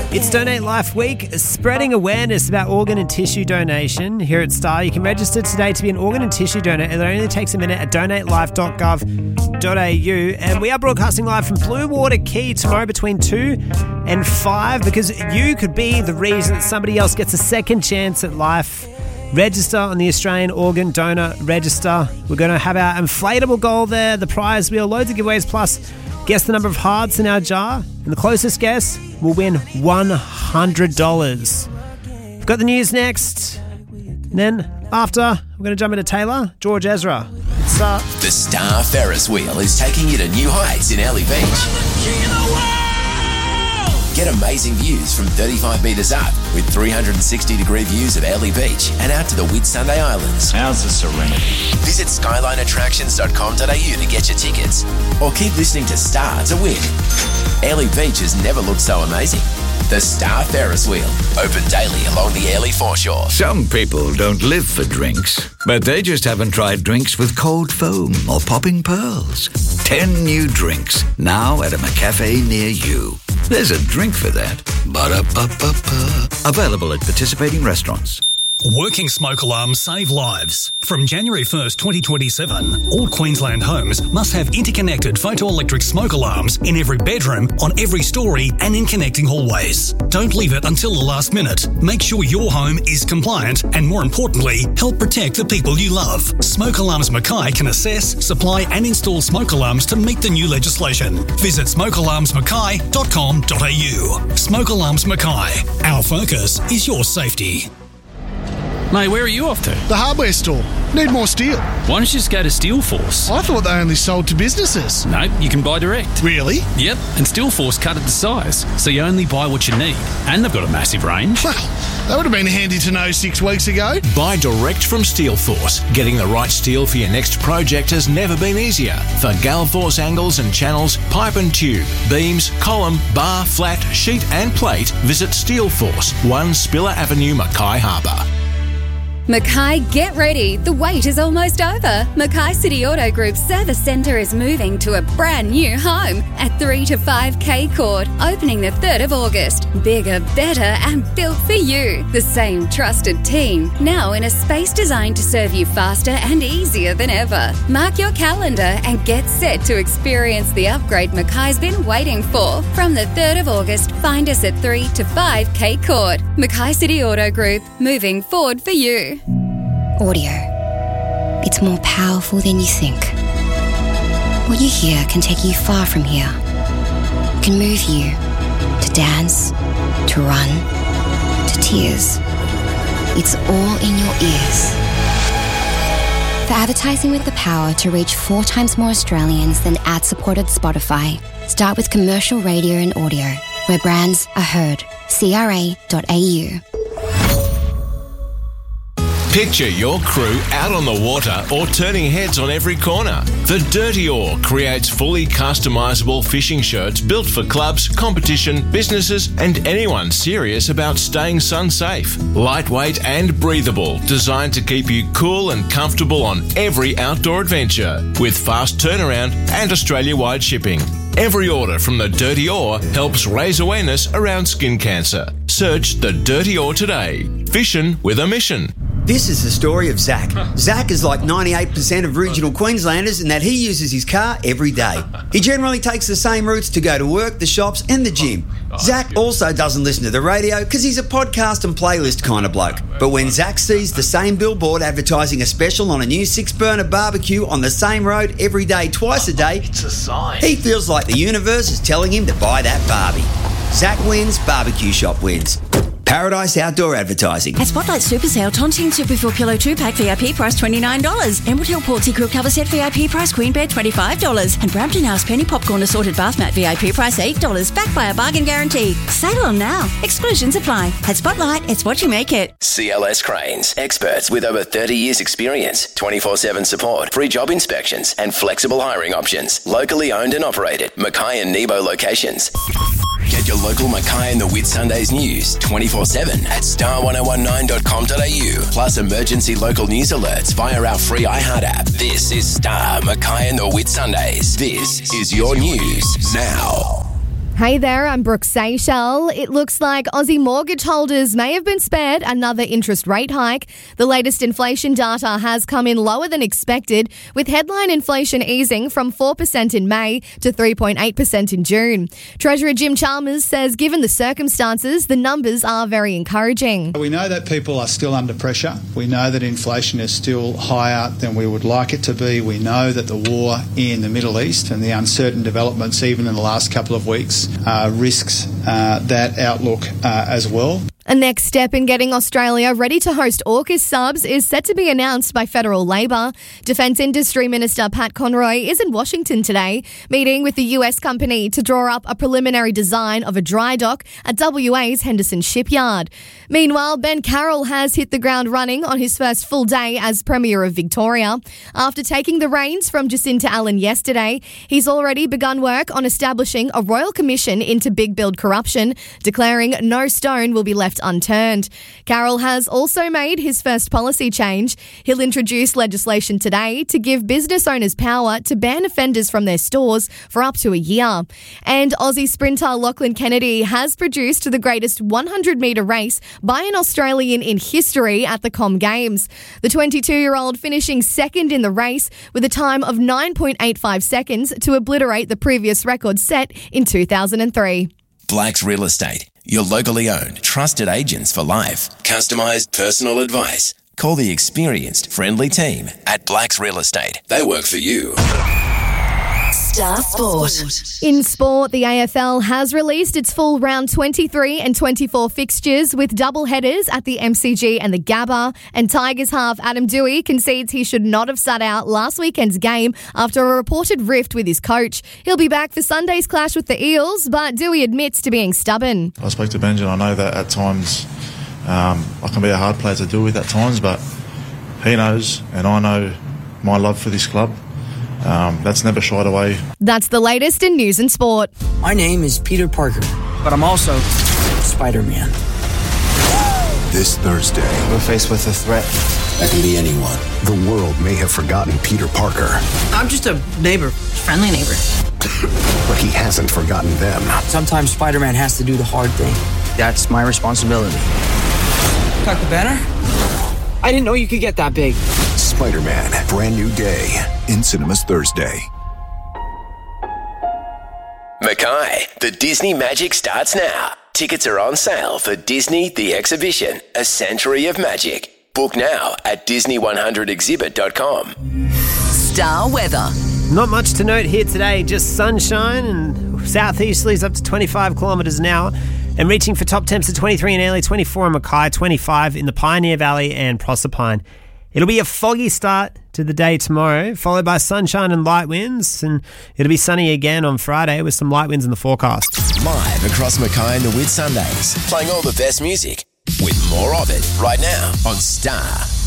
It's Donate Life Week, spreading awareness about organ and tissue donation here at Star. You can register today to be an organ and tissue donor. It only takes a minute at donatelife.gov.au. And we are broadcasting live from Blue Water Quay tomorrow between 2 and 5 because you could be the reason that somebody else gets a second chance at life. Register on the Australian Organ Donor Register. We're going to have our inflatable goal there, the prize wheel, loads of giveaways, plus guess the number of hearts in our jar. And the closest guess will win $100. We've got the news next. And then after, we're going to jump into Taylor, George Ezra. The Star Ferris wheel is taking you to new heights in Early Beach. Get amazing views from 35 metres up with 360-degree views of Early Beach and out to the Whitsunday Islands. How's the serenity? Visit skylineattractions.com.au to get your tickets or keep listening to Star to win. Early Beach has never looked so amazing. The Star Ferris wheel, open daily along the Early foreshore. Some people don't live for drinks, but they just haven't tried drinks with cold foam or popping pearls. 10 new drinks, now at a McCafe near you. There's a drink for that. Ba-da-ba-ba-ba. Available at participating restaurants. Working smoke alarms save lives. From January 1st, 2027, all Queensland homes must have interconnected photoelectric smoke alarms in every bedroom, on every story and in connecting hallways. Don't leave it until the last minute. Make sure your home is compliant and, more importantly, help protect the people you love. Smoke Alarms Mackay can assess, supply and install smoke alarms to meet the new legislation. Visit smokealarmsmackay.com.au. Smoke Alarms Mackay. Our focus is your safety. Mate, where are you off to? The hardware store. Need more steel. Why don't you just go to Steelforce? I thought they only sold to businesses. No, you can buy direct. Really? Yep, and Steelforce cut it to size, so you only buy what you need. And they've got a massive range. Well, that would have been handy to know 6 weeks ago. Buy direct from Steelforce. Getting the right steel for your next project has never been easier. For Galforce angles and channels, pipe and tube, beams, column, bar, flat, sheet and plate, visit Steelforce, 1 Spiller Avenue, Mackay Harbour. Mackay, get ready. The wait is almost over. Mackay City Auto Group's service centre is moving to a brand new home at 3 to 5 K Court, opening the 3rd of August. Bigger, better and built for you. The same trusted team, now in a space designed to serve you faster and easier than ever. Mark your calendar and get set to experience the upgrade Mackay's been waiting for. From the 3rd of August, find us at 3 to 5 K Court. Mackay City Auto Group, moving forward for you. Audio. It's more powerful than you think. What you hear can take you far from here. It can move you to dance, to run, to tears. It's all in your ears. For advertising with the power to reach 4 times more Australians than ad-supported Spotify, start with commercial radio and audio, where brands are heard. CRA.au. Picture your crew out on the water or turning heads on every corner. The Dirty Oar creates fully customisable fishing shirts built for clubs, competition, businesses and anyone serious about staying sun safe. Lightweight and breathable, designed to keep you cool and comfortable on every outdoor adventure, with fast turnaround and Australia-wide shipping. Every order from the Dirty Oar helps raise awareness around skin cancer. Search the Dirty Oar today. Fishing with a mission. This is the story of Zach. Zach is like 98% of regional Queenslanders in that he uses his car every day. He generally takes the same routes to go to work, the shops and the gym. Zach also doesn't listen to the radio because he's a podcast and playlist kind of bloke. But when Zach sees the same billboard advertising a special on a new 6-burner barbecue on the same road every day, twice a day, It's a sign. he feels like the universe is telling him to buy that barbie. Zach wins, barbecue shop wins. Paradise Outdoor Advertising. At Spotlight Super Sale, Tontine Super Full Pillow 2-pack VIP price $29. Emerald Hill Portsea Quilt Cover Set VIP price Queen Bed $25. And Brampton House Penny Popcorn Assorted Bath Mat VIP price $8. Backed by a bargain guarantee. Sale on now. Exclusions apply. At Spotlight, it's what you make it. CLS Cranes. Experts with over 30 years experience, 24/7 support, free job inspections and flexible hiring options. Locally owned and operated. Mackay and Nebo locations. Get your local Mackay and the Whitsundays news 24/7 at star1019.com.au. Plus emergency local news alerts via our free iHeart app. This is Star, Mackay and the Whitsundays. This is your news now. Hey there, I'm Brooke Seychelles. It looks like Aussie mortgage holders may have been spared another interest rate hike. The latest inflation data has come in lower than expected, with headline inflation easing from 4% in May to 3.8% in June. Treasurer Jim Chalmers says given the circumstances, the numbers are very encouraging. We know that people are still under pressure. We know that inflation is still higher than we would like it to be. We know that the war in the Middle East and the uncertain developments even in the last couple of weeks risks that outlook as well. A next step in getting Australia ready to host AUKUS subs is set to be announced by federal Labor. Defence Industry Minister Pat Conroy is in Washington today, meeting with the US company to draw up a preliminary design of a dry dock at WA's Henderson Shipyard. Meanwhile, Ben Carroll has hit the ground running on his first full day as Premier of Victoria. After taking the reins from Jacinta Allen yesterday, he's already begun work on establishing a royal commission into big build corruption, declaring no stone will be left unturned. Carroll has also made his first policy change. He'll introduce legislation today to give business owners power to ban offenders from their stores for up to a year. And Aussie sprinter Lachlan Kennedy has produced the greatest 100-metre race by an Australian in history at the Com Games. The 22-year-old finishing second in the race with a time of 9.85 seconds to obliterate the previous record set in 2003. Blacks Real Estate, your locally owned, trusted agents for life. Customised personal advice. Call the experienced, friendly team at Blacks Real Estate. They work for you. Star Sport. In sport, the AFL has released its full round 23 and 24 fixtures with double headers at the MCG and the Gabba. And Tigers half Adam Doueihi concedes he should not have sat out last weekend's game after a reported rift with his coach. He'll be back for Sunday's clash with the Eels, but Doueihi admits to being stubborn. I spoke to Benji and I know that at times I can be a hard player to deal with at times, but he knows and I know my love for this club. That's never shied away. That's the latest in news and sport. My name is Peter Parker, but I'm also Spider-Man. This Thursday, we're faced with a threat that can be anyone. The world may have forgotten Peter Parker. I'm just a neighbor, friendly neighbor. But he hasn't forgotten them. Sometimes Spider-Man has to do the hard thing. That's my responsibility. Got the banner? I didn't know you could get that big. Spider-Man, brand new day in cinemas Thursday. Mackay, the Disney Magic starts now. Tickets are on sale for Disney The Exhibition, A Century of Magic. Book now at Disney100exhibit.com. Star weather. Not much to note here today, just sunshine and southeasterlies up to 25 kilometres an hour. And reaching for top temps of 23 in Airlie, 24 in Mackay, 25 in the Pioneer Valley and Proserpine. It'll be a foggy start to the day tomorrow, followed by sunshine and light winds, and it'll be sunny again on Friday with some light winds in the forecast. Live across Mackay and the Whitsundays, playing all the best music with more of it right now on Star.